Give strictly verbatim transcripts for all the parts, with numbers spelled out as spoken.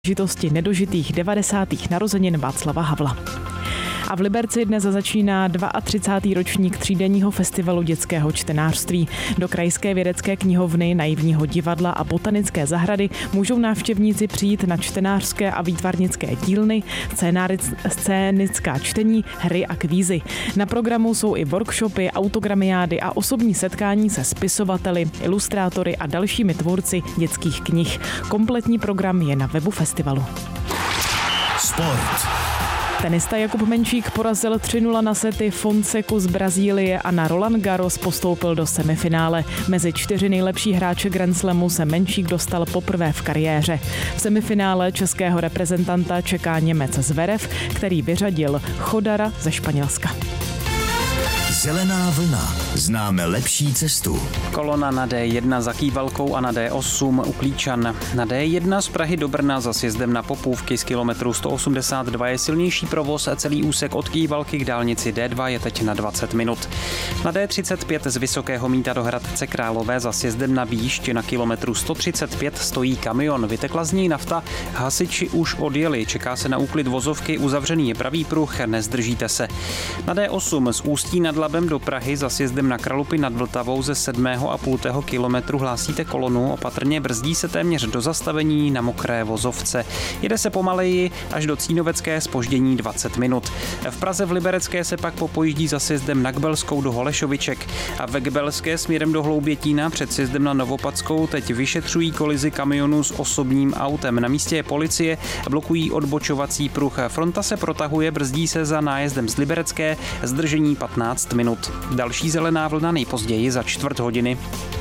příležitosti nedožitých devadesátých narozenin Václava Havla. A v Liberci dnes začíná třicátý druhý ročník třídenního festivalu dětského čtenářství. Do Krajské vědecké knihovny, Naivního divadla a Botanické zahrady můžou návštěvníci přijít na čtenářské a výtvarnické dílny, scénická čtení, hry a kvízy. Na programu jsou i workshopy, autogramiády a osobní setkání se spisovateli, ilustrátory a dalšími tvůrci dětských knih. Kompletní program je na webu festivalu. Sport. Tenista Jakub Menčík porazil tři nula na sety Fonseku z Brazílie a na Roland Garros postoupil do semifinále. Mezi čtyři nejlepší hráče Grand Slamu se Menčík dostal poprvé v kariéře. V semifinále českého reprezentanta čeká Němec Zverev, který vyřadil Chodara ze Španělska. Zelená vlna. Známe lepší cestu. Kolona na D jedna za Kývalkou a na D osm u Klíčan. Na D jedna z Prahy do Brna za sjezdem na Popůvky z kilometru sto osmdesát dva je silnější provoz a celý úsek od Kývalky k dálnici D dva je teď na dvacet minut. Na D třicet pět z Vysokého Mýta do Hradce Králové za sjezdem na Bíšť na kilometru sto třicet pět stojí kamion. Vytekla z ní nafta, hasiči už odjeli. Čeká se na úklid vozovky, uzavřený je pravý pruh, nezdržíte se. Na D osm z Ústí nad Labem do Prahy za sjezdem na Kralupy nad Vltavou ze sedmého a půl kilometru hlásíte kolonu, opatrně brzdí se téměř do zastavení na mokré vozovce. Jede se pomaleji až do Cínovecké, zpoždění dvacet minut. V Praze v Liberecké se pak popojíždí za sjezdem na Gbelskou do Holešoviček a ve Gbelské směrem do Hloubětína před sjezdem na Novopadskou teď vyšetřují kolizi kamionů s osobním autem. Na místě je policie, blokují odbočovací pruh. Fronta se protahuje, brzdí se za nájezdem z Liberecké, zdržení patnáct minut. Další zelená vlna nejpozději za čtvrt hodiny.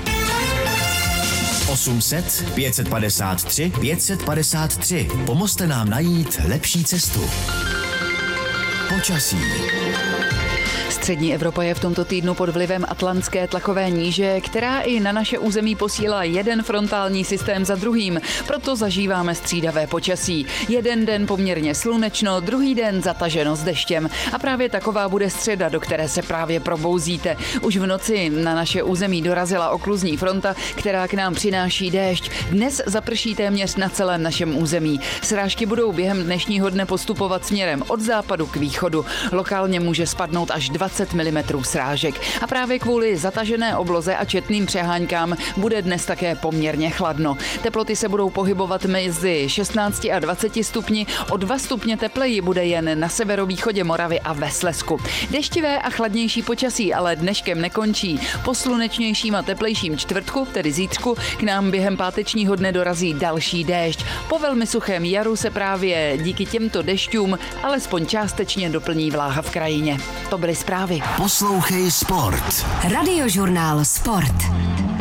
osm set, pět set padesát tři, pět set padesát tři. Pomozte nám najít lepší cestu. Počasí. Střední Evropa je v tomto týdnu pod vlivem atlantské tlakové níže, která i na naše území posílá jeden frontální systém za druhým. Proto zažíváme střídavé počasí. Jeden den poměrně slunečno, druhý den zataženo s deštěm. A právě taková bude středa, do které se právě probouzíte. Už v noci na naše území dorazila okluzní fronta, která k nám přináší déšť. Dnes zaprší téměř na celém našem území. Srážky budou během dnešního dne postupovat směrem od západu k východu. Lokálně může spadnout až dvacet milimetrů srážek. A právě kvůli zatažené obloze a četným přeháňkám bude dnes také poměrně chladno. Teploty se budou pohybovat mezi šestnácti a dvaceti stupni, o dva stupně tepleji bude jen na severovýchodě Moravy a ve Slezsku. Deštivé a chladnější počasí ale dneškem nekončí. Po slunečnějším a teplejším čtvrtku, tedy zítřku, k nám během pátečního dne dorazí další déšť. Po velmi suchém jaru se právě díky těmto dešťům alespoň částečně doplní vláha v krajině. To byly zprávy. Poslouchej Sport. Radiožurnál Sport.